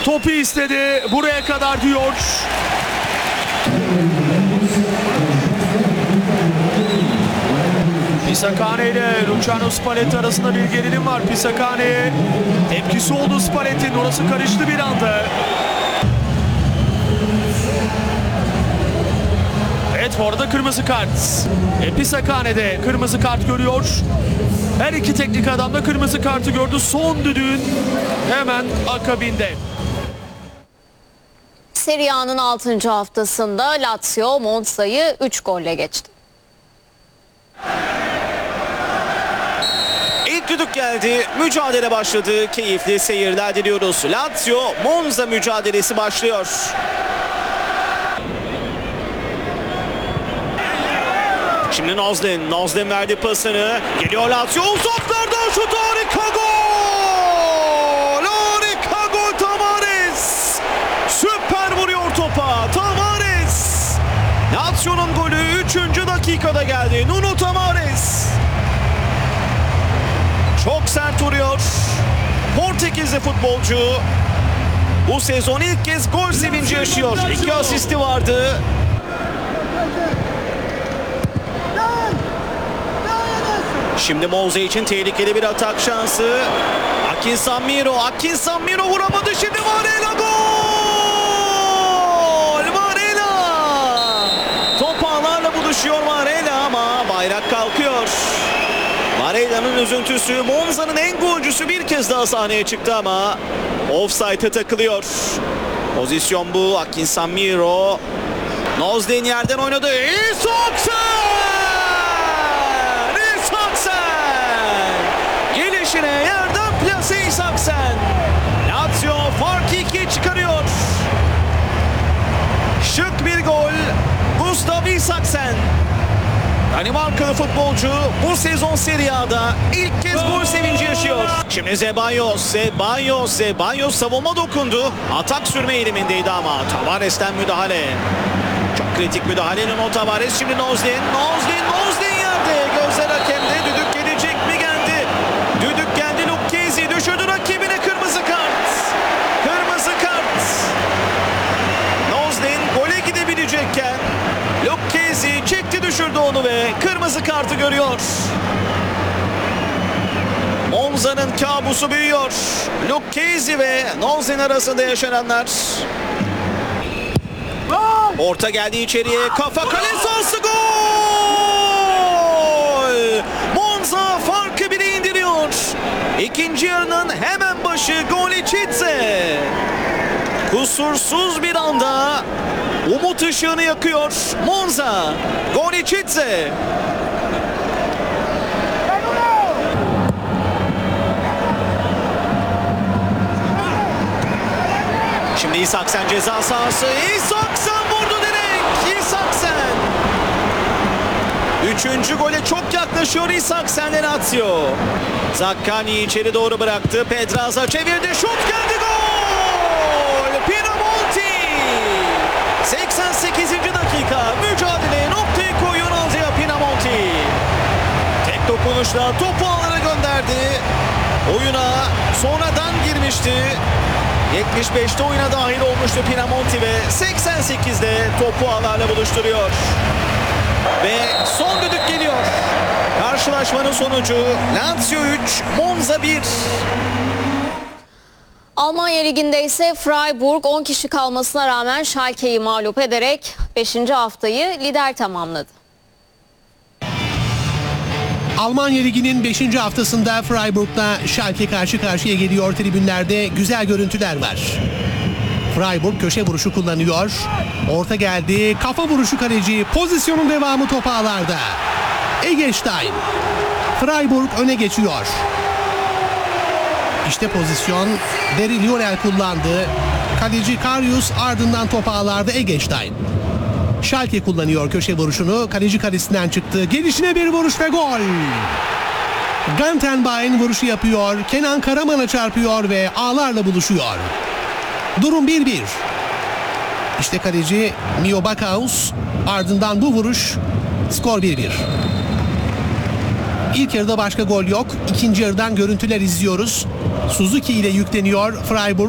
Topu istedi. Buraya kadar diyor. Pisacane ile Luciano Spalletti arasında bir gerilim var. Pisacane tepkisi oldu Spalletti'nin. Orası karıştı bir anda. Evet, bu arada kırmızı kart. Pisacane de kırmızı kart görüyor. Her iki teknik adam da kırmızı kartı gördü. Son düdüğün hemen akabinde. Serie A'nın 6. haftasında Lazio Monza'yı 3 golle geçti. İlk düdük geldi. Mücadele başladı. Keyifli seyirler diliyoruz. Lazio Monza mücadelesi başlıyor. Şimdi Nozlin verdi pasını. Geliyor Lazio. Uzaklardan şut, harika gol! Harika gol Tavares! Süper vuruyor topa Tavares! Lazio'nun golü 3. dakikada geldi. Nuno Tavares. Çok sert vuruyor. Portekizli futbolcu bu sezon ilk kez gol sevinci yaşıyor. 2 asisti vardı. Şimdi Monza için tehlikeli bir atak şansı. Akin Samiro vuramadı. Şimdi Varela gol! Varela! Top ağlarla buluşuyor Varela ama bayrak kalkıyor. Varela'nın üzüntüsü. Monza'nın en golcüsü bir kez daha sahneye çıktı ama offside'e takılıyor. Pozisyon bu. Akin Samiro. Nozlin yerden oynadı. Gelişine yerden plase İsaksen. Lazio farkı 2'ye çıkarıyor. Şık bir gol. Gustav İsaksen. Danimarkalı futbolcu bu sezon Serie A'da ilk kez gol sevinci yaşıyor. Şimdi Zeballos savunma dokundu. Atak sürme eğilimindeydi ama Tavares'ten müdahale. Çok kritik müdahalenin o Tavares. Şimdi Nozlin yerde. Gözler hakemde. Düdük gelecek mi? Geldi. Düdük geldi. Lucchesi düşürdü rakibine, kırmızı kart. Kırmızı kart. Nozlin gole gidebilecekken Lucchesi çekti, düşürdü onu ve kırmızı kartı görüyor. Monza'nın kabusu büyüyor. Lucchesi ve Nozlin arasında yaşananlar. Orta geldi içeriye. Kafa kale sahası, gol! Monza farkı 1'e indiriyor. İkinci yarının hemen başı Golicitze. Kusursuz bir anda umut ışığını yakıyor Monza. Golicitze. Şimdi İsaksen ceza sahası. İsaksen vurdu direkt. İsaksen. 3. gole çok yaklaşıyor İsaksen'le Lazio. Zaccagni içeri doğru bıraktı. Pedraza çevirdi. Şut geldi, gol! Pinamonti. 88. dakika. Mücadeleye noktayı koyuyor Andrea Pinamonti. Tek dokunuşla topu ağlara gönderdi. Oyuna sonradan girmişti. 75'te oyuna dahil olmuştu Pinamonti ve 88'de topu ağlarla buluşturuyor. Ve son düdük geliyor. Karşılaşmanın sonucu Lazio 3, Monza 1. Almanya Ligi'nde ise Freiburg 10 kişi kalmasına rağmen Schalke'yi mağlup ederek 5. haftayı lider tamamladı. Almanya Ligi'nin 5. haftasında Freiburg'la Schalke karşı karşıya geliyor. Tribünlerde güzel görüntüler var. Freiburg köşe vuruşu kullanıyor. Orta geldi. Kafa vuruşu kaleci. Pozisyonun devamı top ağlarda. Eggestein. Freiburg öne geçiyor. İşte pozisyon. Deri Lionel kullandı. Kaleci Karius, ardından top ağlarda Eggestein. Schalke kullanıyor köşe vuruşunu. Kaleci kalesinden çıktı. Gelişine bir vuruş ve gol. Gantenbein vuruşu yapıyor. Kenan Karaman'a çarpıyor ve ağlarla buluşuyor. Durum 1-1. İşte kaleci Mio Backhaus. Ardından bu vuruş. Skor 1-1. İlk yarıda başka gol yok. İkinci yarıdan görüntüler izliyoruz. Suzuki ile yükleniyor Freiburg.